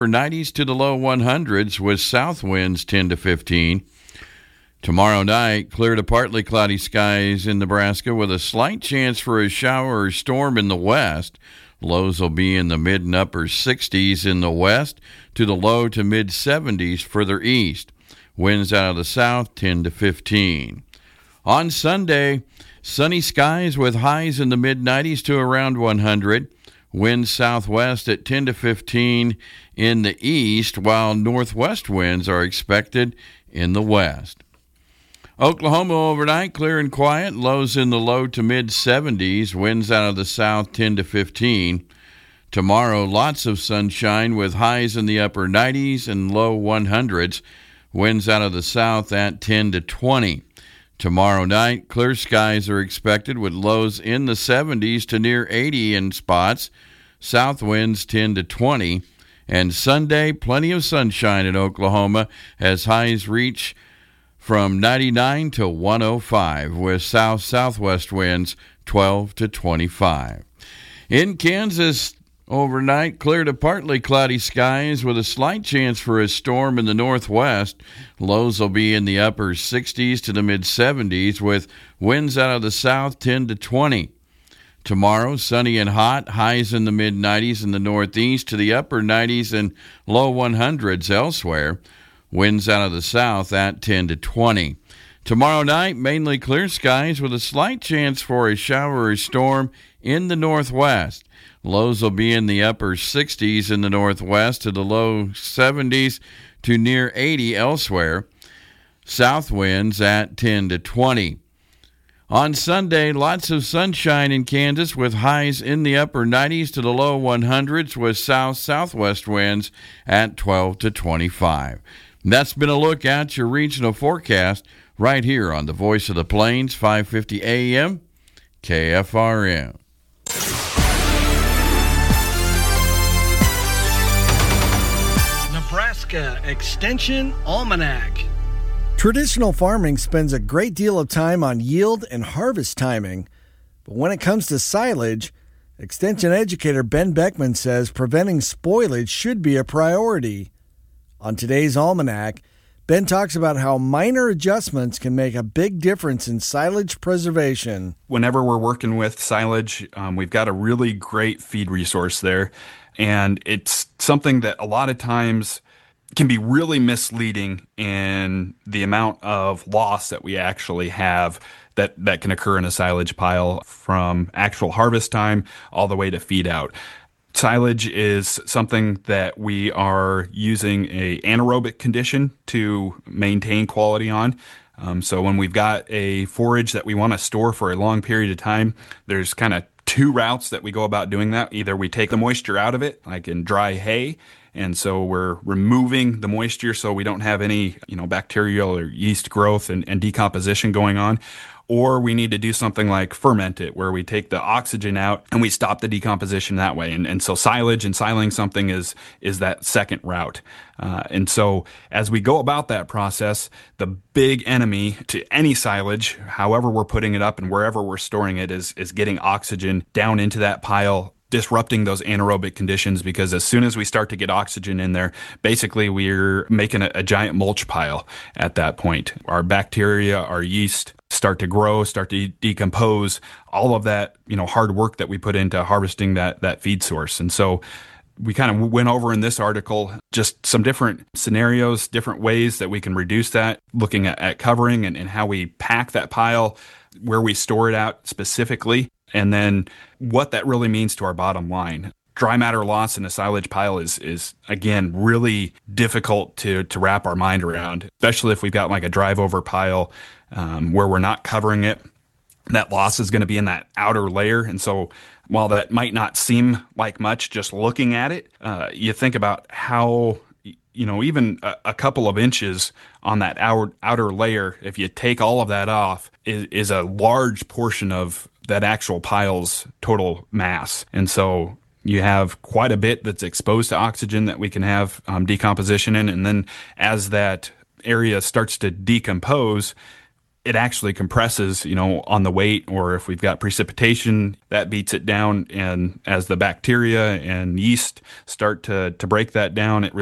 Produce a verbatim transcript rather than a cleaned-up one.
nineties to the low one hundreds with south winds ten to fifteen. Tomorrow night, clear to partly cloudy skies in Nebraska with a slight chance for a shower or storm in the west. Lows will be in the mid and upper sixties in the west to the low to mid seventies further east. Winds out of the south ten to fifteen. On Sunday, sunny skies with highs in the mid nineties to around one hundred. Winds southwest at ten to fifteen in the east, while northwest winds are expected in the west. Oklahoma overnight, clear and quiet. Lows in the low to mid seventies. Winds out of the south ten to fifteen. Tomorrow, lots of sunshine with highs in the upper nineties and low one hundreds. Winds out of the south at ten to twenty. Tomorrow night, clear skies are expected with lows in the seventies to near eighty in spots. South winds ten to twenty. And Sunday, plenty of sunshine in Oklahoma as highs reach from ninety-nine to one oh five with south-southwest winds twelve to twenty-five. In Kansas, overnight, clear to partly cloudy skies with a slight chance for a storm in the northwest. Lows will be in the upper sixties to the mid seventies with winds out of the south ten to twenty. Tomorrow, sunny and hot, highs in the mid nineties in the northeast to the upper nineties and low one hundreds elsewhere. Winds out of the south at ten to twenty. Tomorrow night, mainly clear skies with a slight chance for a shower or storm in the northwest. Lows will be in the upper sixties in the northwest to the low seventies to near eighty elsewhere. South winds at ten to twenty. On Sunday, lots of sunshine in Kansas with highs in the upper nineties to the low one hundreds with south-southwest winds at twelve to twenty-five. That's been a look at your regional forecast right here on the Voice of the Plains, five fifty A M, K F R M. Nebraska Extension Almanac. Traditional farming spends a great deal of time on yield and harvest timing, but when it comes to silage, Extension educator Ben Beckman says preventing spoilage should be a priority. On today's Almanac, Ben talks about how minor adjustments can make a big difference in silage preservation. Whenever we're working with silage, um, we've got a really great feed resource there, and it's something that a lot of times can be really misleading in the amount of loss that we actually have that, that can occur in a silage pile from actual harvest time all the way to feed out. Silage is something that we are using a anaerobic condition to maintain quality on. Um, so when we've got a forage that we want to store for a long period of time, there's kind of two routes that we go about doing that. Either we take the moisture out of it, like in dry hay, and so we're removing the moisture so we don't have any, you know, bacterial or yeast growth and, and decomposition going on. Or we need to do something like ferment it, where we take the oxygen out and we stop the decomposition that way. And, and so silage and siling something is is that second route. Uh, and so as we go about that process, the big enemy to any silage, however we're putting it up and wherever we're storing it, is is getting oxygen down into that pile, disrupting those anaerobic conditions, because as soon as we start to get oxygen in there, basically we're making a, a giant mulch pile at that point. Our bacteria, our yeast start to grow, start to decompose, all of that, you know, hard work that we put into harvesting that, that feed source. And so we kind of went over in this article just some different scenarios, different ways that we can reduce that, looking at, at covering and, and how we pack that pile, where we store it out specifically, and then what that really means to our bottom line. Dry matter loss in a silage pile is, is again, really difficult to, to wrap our mind around, especially if we've got like a drive over pile um, where we're not covering it. That loss is going to be in that outer layer. And so while that might not seem like much just looking at it, uh, you think about how, you know, even a, a couple of inches on that outer, outer layer, if you take all of that off, is, is a large portion of that actual pile's total mass. And so you have quite a bit that's exposed to oxygen that we can have um, decomposition in. And then as that area starts to decompose, it actually compresses, you know, on the weight, or if we've got precipitation, that beats it down. And as the bacteria and yeast start to, to break that down, it